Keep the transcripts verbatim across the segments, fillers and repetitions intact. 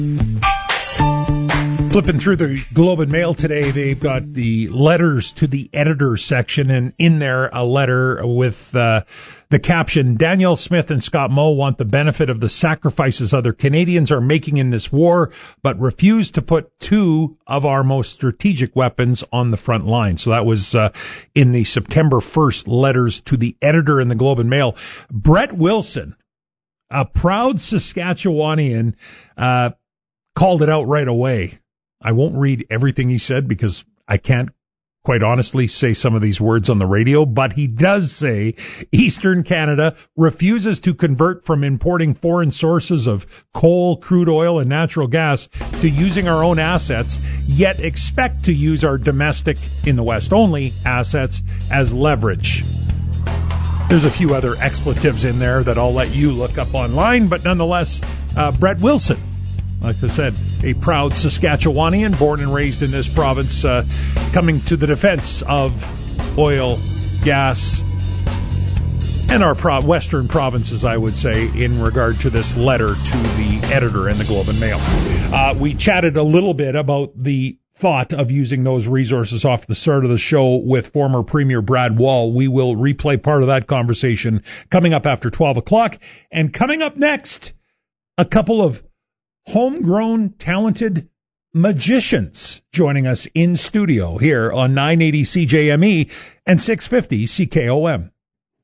Flipping through the Globe and Mail today, they've got the letters to the editor section, and in there a letter with uh, the caption, Danielle Smith and Scott Moe want the benefit of the sacrifices other Canadians are making in this war, but refuse to put two of our most strategic weapons on the front line. So that was uh, in the September first letters to the editor in the Globe and Mail. Brett Wilson, a proud Saskatchewanian, uh, called it out right away. I won't read everything he said because I can't, quite honestly, say some of these words on the radio, but he does say Eastern Canada refuses to convert from importing foreign sources of coal, crude oil, and natural gas to using our own assets, yet expect to use our domestic, in the West only, assets as leverage. There's a few other expletives in there that I'll let you look up online, but nonetheless, uh, Brett Wilson, like I said, a proud Saskatchewanian, born and raised in this province, uh, coming to the defense of oil, gas, and our pro- western provinces, I would say, in regard to this letter to the editor in the Globe and Mail. Uh, we chatted a little bit about the thought of using those resources off the start of the show with former Premier Brad Wall. We will replay part of that conversation coming up after twelve o'clock. And coming up next, a couple of homegrown, talented magicians joining us in studio here on nine eighty C J M E and six fifty C K O M.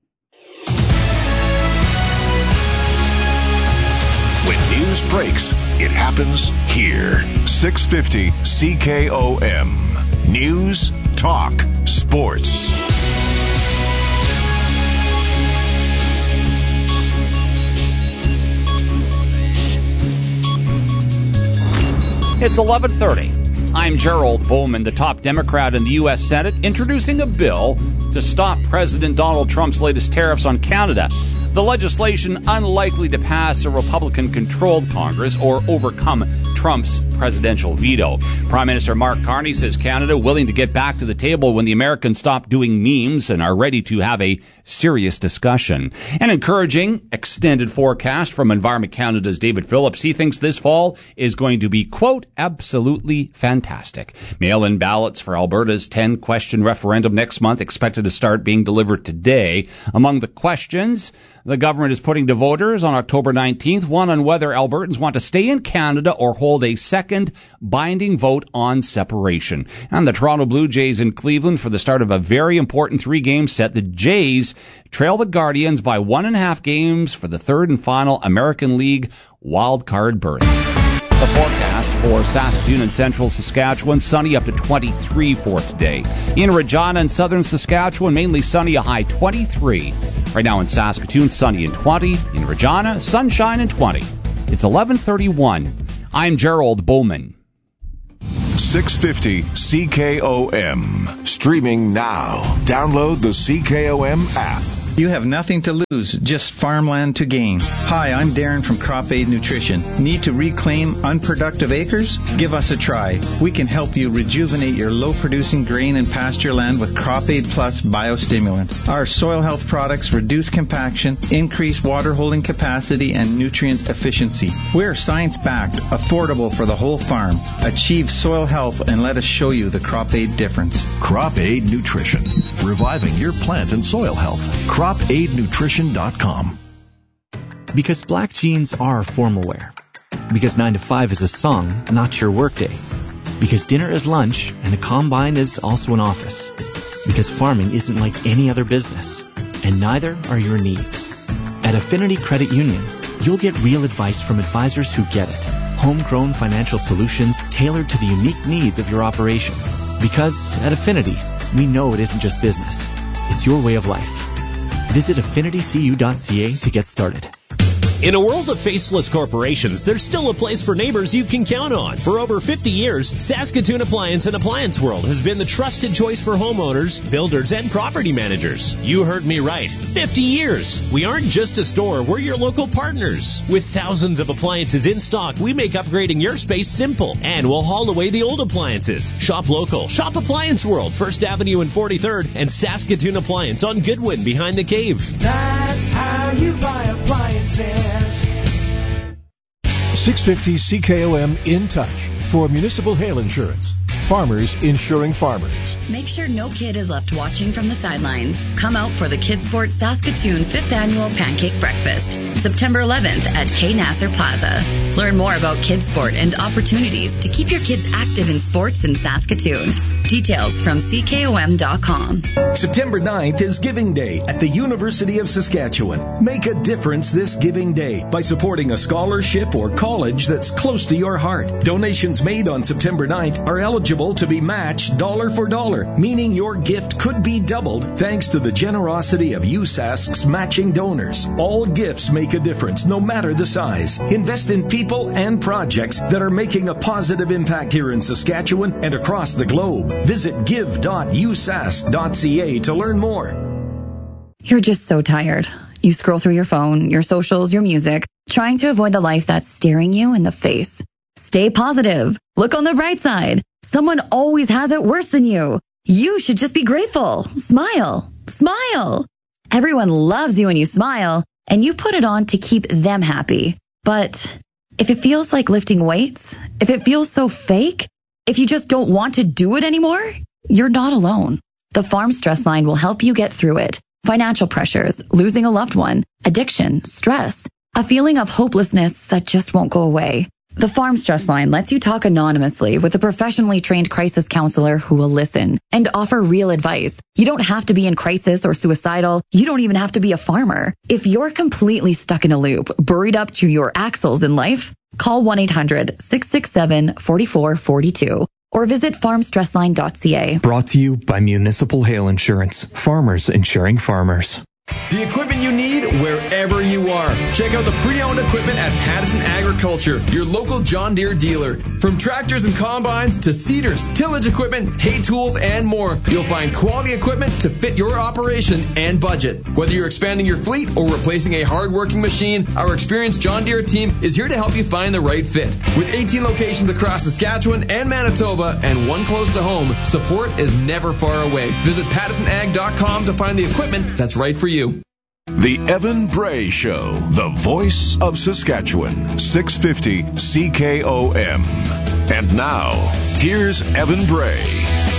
When news breaks, it happens here. six fifty C K O M. News, talk, sports. It's eleven thirty. I'm Gerald Bowman, the top Democrat in the U S Senate, introducing a bill to stop President Donald Trump's latest tariffs on Canada. The legislation unlikely to pass a Republican-controlled Congress or overcome Trump's presidential veto. Prime Minister Mark Carney says Canada willing to get back to the table when the Americans stop doing memes and are ready to have a serious discussion. An encouraging extended forecast from Environment Canada's David Phillips. He thinks this fall is going to be, quote, absolutely fantastic. Mail-in ballots for Alberta's ten-question referendum next month expected to start being delivered today. Among the questions the government is putting to voters on October nineteenth, one on whether Albertans want to stay in Canada or hold a second binding vote on separation. And the Toronto Blue Jays in Cleveland for the start of a very important three-game set. The Jays trail the Guardians by one and a half games for the third and final American League wildcard berth. The forecast for Saskatoon and central Saskatchewan, sunny up to twenty-three for today. In Regina and southern Saskatchewan, mainly sunny, a high twenty-three. Right now in Saskatoon, sunny and twenty. In Regina, sunshine and twenty. It's eleven thirty-one. I'm Gerald Bowman. six fifty C K O M. Streaming now. Download the C K O M app. You have nothing to lose, just farmland to gain. Hi, I'm Darren from Crop Aid Nutrition. Need to reclaim unproductive acres? Give us a try. We can help you rejuvenate your low-producing grain and pasture land with Crop Aid Plus Biostimulant. Our soil health products reduce compaction, increase water holding capacity, and nutrient efficiency. We're science-backed, affordable for the whole farm. Achieve soil health and let us show you the Crop Aid difference. Crop Aid Nutrition. Reviving your plant and soil health. crop aid nutrition dot com. Because black jeans are formal wear. Because nine to five is a song, not your workday. Because dinner is lunch and a combine is also an office. Because farming isn't like any other business. And neither are your needs. At Affinity Credit Union, you'll get real advice from advisors who get it. Homegrown financial solutions tailored to the unique needs of your operation. Because at Affinity, we know it isn't just business. It's your way of life. Visit affinity c u dot c a to get started. In a world of faceless corporations, there's still a place for neighbors you can count on. For over fifty years, Saskatoon Appliance and Appliance World has been the trusted choice for homeowners, builders, and property managers. You heard me right. fifty years. We aren't just a store, we're your local partners. With thousands of appliances in stock, we make upgrading your space simple. And we'll haul away the old appliances. Shop local. Shop Appliance World, First Avenue and forty-third, and Saskatoon Appliance on Goodwin behind the cave. That's how you buy appliances. six fifty C K O M In Touch for municipal hail insurance. Farmers insuring farmers. Make sure no kid is left watching from the sidelines. Come out for the Kids Sport Saskatoon fifth Annual Pancake Breakfast, September eleventh at K. Nasser Plaza. Learn more about Kids Sport and opportunities to keep your kids active in sports in Saskatoon. Details from C K O M dot com. September ninth is Giving Day at the University of Saskatchewan. Make a difference this Giving Day by supporting a scholarship or college that's close to your heart. Donations made on September ninth are eligible to be matched dollar for dollar, meaning your gift could be doubled thanks to the generosity of U S A S C's matching donors. All gifts make a difference, no matter the size. Invest in people and projects that are making a positive impact here in Saskatchewan and across the globe. Visit give dot u s a s c dot c a to learn more. You're just so tired. You scroll through your phone, your socials, your music, trying to avoid the life that's staring you in the face. Stay positive. Look on the bright side. Someone always has it worse than you. You should just be grateful. Smile. Smile. Everyone loves you when you smile, and you put it on to keep them happy. But if it feels like lifting weights, if it feels so fake, if you just don't want to do it anymore, you're not alone. The Farm Stress Line will help you get through it. Financial pressures, losing a loved one, addiction, stress, a feeling of hopelessness that just won't go away. The Farm Stress Line lets you talk anonymously with a professionally trained crisis counselor who will listen and offer real advice. You don't have to be in crisis or suicidal. You don't even have to be a farmer. If you're completely stuck in a loop, buried up to your axles in life, call one eight hundred, six six seven, four four four two or visit farm stress line dot c a. Brought to you by Municipal Hail Insurance. Farmers insuring farmers. The equipment you need wherever you are. Check out the pre-owned equipment at Pattison Agriculture, your local John Deere dealer. From tractors and combines to seeders, tillage equipment, hay tools, and more, you'll find quality equipment to fit your operation and budget. Whether you're expanding your fleet or replacing a hard-working machine, our experienced John Deere team is here to help you find the right fit. With eighteen locations across Saskatchewan and Manitoba and one close to home, support is never far away. Visit pattison ag dot com to find the equipment that's right for you. The Evan Bray Show, the voice of Saskatchewan, six fifty C K O M. And now, here's Evan Bray.